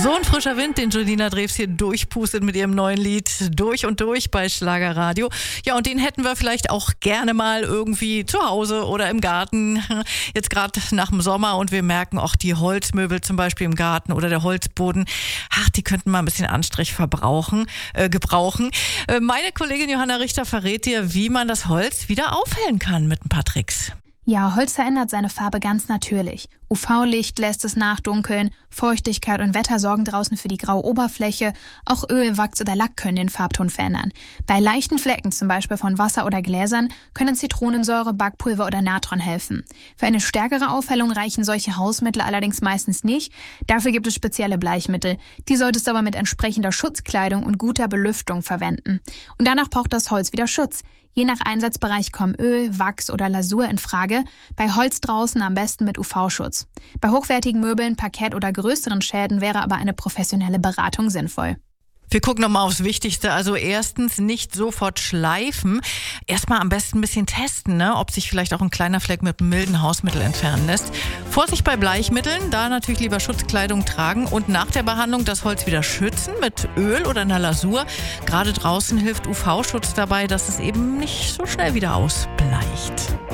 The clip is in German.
So ein frischer Wind, den Julina Drews hier durchpustet mit ihrem neuen Lied Durch und Durch bei Schlagerradio. Ja, und den hätten wir vielleicht auch gerne mal irgendwie zu Hause oder im Garten. Jetzt gerade nach dem Sommer und wir merken, auch die Holzmöbel zum Beispiel im Garten oder der Holzboden, die könnten mal ein bisschen Anstrich gebrauchen. Meine Kollegin Johanna Richter verrät dir, wie man das Holz wieder aufhellen kann mit ein paar Tricks. Ja, Holz verändert seine Farbe ganz natürlich. UV-Licht lässt es nachdunkeln, Feuchtigkeit und Wetter sorgen draußen für die graue Oberfläche, auch Öl, Wachs oder Lack können den Farbton verändern. Bei leichten Flecken, zum Beispiel von Wasser oder Gläsern, können Zitronensäure, Backpulver oder Natron helfen. Für eine stärkere Aufhellung reichen solche Hausmittel allerdings meistens nicht. Dafür gibt es spezielle Bleichmittel. Die solltest du aber mit entsprechender Schutzkleidung und guter Belüftung verwenden. Und danach braucht das Holz wieder Schutz. Je nach Einsatzbereich kommen Öl, Wachs oder Lasur in Frage. Bei Holz draußen am besten mit UV-Schutz. Bei hochwertigen Möbeln, Parkett oder größeren Schäden wäre aber eine professionelle Beratung sinnvoll. Wir gucken nochmal aufs Wichtigste. Also erstens, nicht sofort schleifen. Erstmal am besten ein bisschen testen, ob sich vielleicht auch ein kleiner Fleck mit einem milden Hausmittel entfernen lässt. Vorsicht bei Bleichmitteln, da natürlich lieber Schutzkleidung tragen und nach der Behandlung das Holz wieder schützen mit Öl oder einer Lasur. Gerade draußen hilft UV-Schutz dabei, dass es eben nicht so schnell wieder ausbleicht.